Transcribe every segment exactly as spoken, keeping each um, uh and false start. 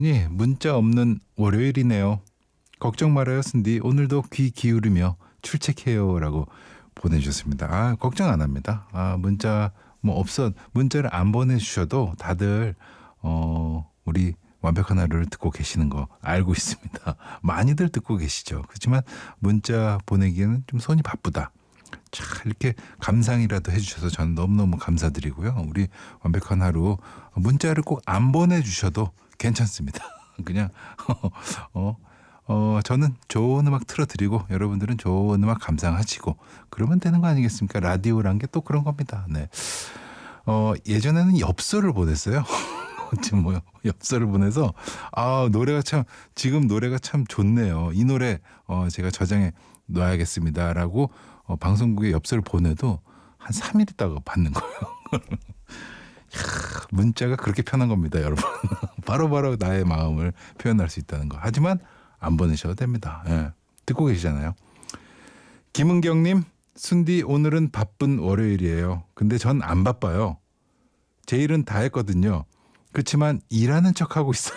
예, 문자 없는 월요일이네요. 걱정 말아요, 순디. 오늘도 귀 기울이며 출첵해요라고 보내주셨습니다. 아, 걱정 안 합니다. 아, 문자 뭐 없어 문자를 안 보내주셔도 다들 어 우리 완벽한 하루를 듣고 계시는 거 알고 있습니다. 많이들 듣고 계시죠. 그렇지만 문자 보내기에는 좀 손이 바쁘다. 자, 이렇게 감상이라도 해주셔서 저는 너무너무 감사드리고요. 우리 완벽한 하루 문자를 꼭 안 보내주셔도 괜찮습니다. 그냥 어, 어 저는 좋은 음악 틀어드리고 여러분들은 좋은 음악 감상하시고 그러면 되는 거 아니겠습니까? 라디오란 게 또 그런 겁니다. 네. 어 예전에는 엽서를 보냈어요. 지금 뭐 엽서를 보내서 아 노래가 참 지금 노래가 참 좋네요. 이 노래 어 제가 저장해 놔야겠습니다라고 어, 방송국에 엽서를 보내도 한 삼 일 있다가 받는 거예요. 이야, 문자가 그렇게 편한 겁니다, 여러분. 바로바로 나의 마음을 표현할 수 있다는 거. 하지만 안 보내셔도 됩니다. 예. 듣고 계시잖아요. 김은경님, 순디 오늘은 바쁜 월요일이에요. 근데 전 안 바빠요. 제 일은 다 했거든요. 그렇지만 일하는 척하고 있어요.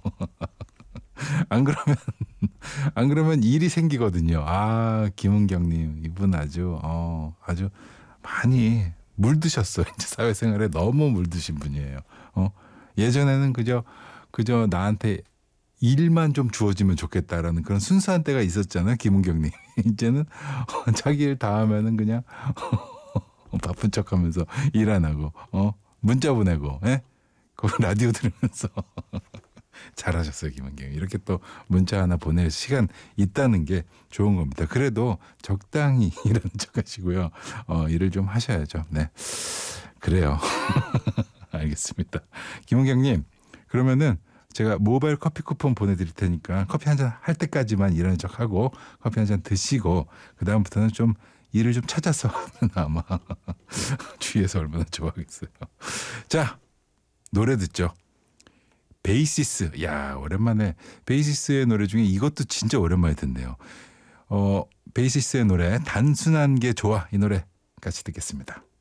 안 그러면 안 그러면 일이 생기거든요. 아, 김은경님 이분 아주 어 아주 많이 물드셨어요. 이제 사회생활에 너무 물드신 분이에요. 어 예전에는 그저 그저 나한테 일만 좀 주어지면 좋겠다라는 그런 순수한 때가 있었잖아요, 김은경님. 이제는 자기 일 다 하면은 그냥 바쁜 척하면서 일 안 하고 어 문자 보내고 예? 거기 라디오 들으면서. 잘하셨어요, 김은경. 이렇게 또 문자 하나 보낼 시간 있다는 게 좋은 겁니다. 그래도 적당히 일하는 척 하시고요. 어, 일을 좀 하셔야죠. 네. 그래요. 알겠습니다. 김은경님, 그러면은 제가 모바일 커피 쿠폰 보내드릴 테니까 커피 한 잔 할 때까지만 일하는 척 하고 커피 한 잔 드시고 그다음부터는 좀 일을 좀 찾아서 하면 아마 주위에서 얼마나 좋아하겠어요. 자, 노래 듣죠. 베이시스, 야 오랜만에 베이시스의 노래 중에 이것도 진짜 오랜만에 듣네요. 어, 베이시스의 노래 단순한 게 좋아 이 노래 같이 듣겠습니다.